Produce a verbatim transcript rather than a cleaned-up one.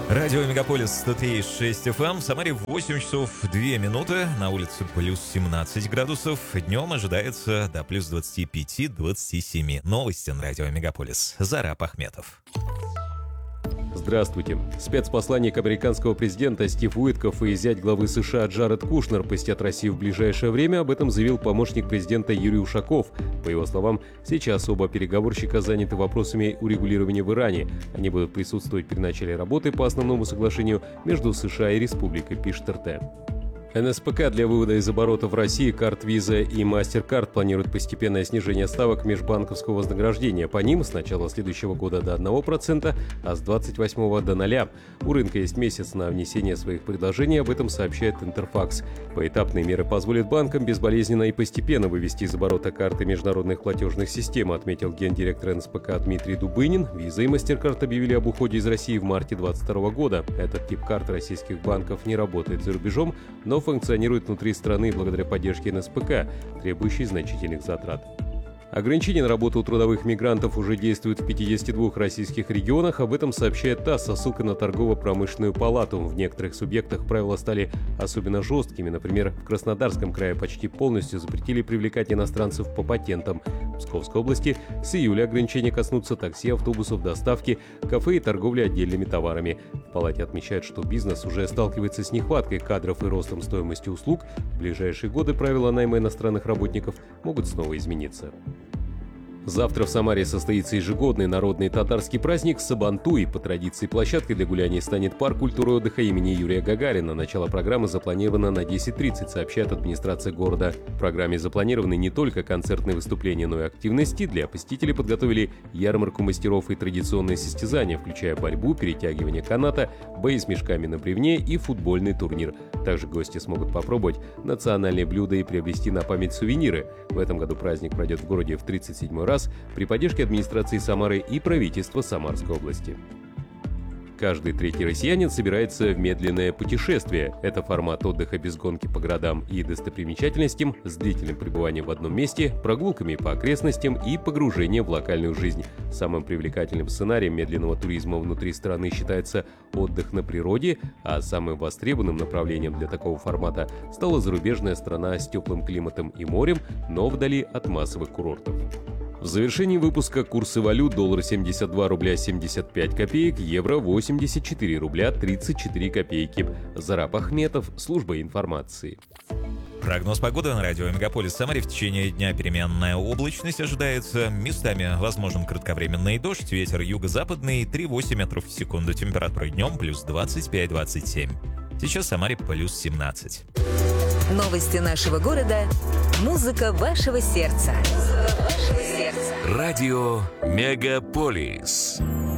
Радио Мегаполис сто три и шесть эф эм. В Самаре восемь часов две минуты. На улице плюс семнадцать градусов. Днем ожидается до плюс двадцати пяти — двадцати семи. Новости на Радио Мегаполис. Зараб Ахметов. Здравствуйте. Спецпосланник американского президента Стив Уитков и зять главы США Джаред Кушнер посетят Россию в ближайшее время. Об этом заявил помощник президента Юрий Ушаков. По его словам, сейчас оба переговорщика заняты вопросами урегулирования в Иране. Они будут присутствовать при начале работы по основному соглашению между США и республикой, пишет эр тэ. эн эс пэ ка для вывода из оборота в России карт Visa и MasterCard планирует постепенное снижение ставок межбанковского вознаграждения. По ним с начала следующего года до одного процента, а с двадцать восьмого до нуля. У рынка есть месяц на внесение своих предложений, об этом сообщает Интерфакс. Поэтапные меры позволят банкам безболезненно и постепенно вывести из оборота карты международных платежных систем, отметил гендиректор эн эс пэ ка Дмитрий Дубынин. Visa и MasterCard объявили об уходе из России в марте две тысячи двадцать второго года. Этот тип карт российских банков не работает за рубежом, но функционирует внутри страны благодаря поддержке эн эс пэ ка, требующей значительных затрат. Ограничения на работу у трудовых мигрантов уже действуют в пятидесяти двух российских регионах. Об этом сообщает ТАСС со ссылкой на торгово-промышленную палату. В некоторых субъектах правила стали особенно жесткими. Например, в Краснодарском крае почти полностью запретили привлекать иностранцев по патентам. В Псковской области с июля ограничения коснутся такси, автобусов, доставки, кафе и торговли отдельными товарами. В палате отмечают, что бизнес уже сталкивается с нехваткой кадров и ростом стоимости услуг. В ближайшие годы правила найма иностранных работников могут снова измениться. Завтра в Самаре состоится ежегодный народный татарский праздник Сабантуй. По традиции площадкой для гуляний станет парк культуры и отдыха имени Юрия Гагарина. Начало программы запланировано на десять тридцать, сообщает администрация города. В программе запланированы не только концертные выступления, но и активности. Для посетителей подготовили ярмарку мастеров и традиционные состязания, включая борьбу, перетягивание каната, бои с мешками на бревне и футбольный турнир. Также гости смогут попробовать национальные блюда и приобрести на память сувениры. В этом году праздник пройдет в городе в тридцать седьмой раз при поддержке администрации Самары и правительства Самарской области. Каждый третий россиянин собирается в медленное путешествие. Это формат отдыха без гонки по городам и достопримечательностям, с длительным пребыванием в одном месте, прогулками по окрестностям и погружением в локальную жизнь. Самым привлекательным сценарием медленного туризма внутри страны считается отдых на природе, а самым востребованным направлением для такого формата стала зарубежная страна с теплым климатом и морем, но вдали от массовых курортов. В завершении выпуска курсы валют: доллар семьдесят два рубля семьдесят пять копеек, евро восемьдесят четыре рубля тридцать четыре копейки. Зараб Ахметов, служба информации. Прогноз погоды на радио Мегаполис Самаре. В течение дня переменная облачность ожидается. Местами возможен кратковременный дождь. Ветер юго-западный три-восемь метров в секунду. Температура днем плюс двадцать пять — двадцать семь. Сейчас в Самаре плюс семнадцать. Новости нашего города. Музыка вашего сердца. Музыка вашего сердца. Радио Мегаполис.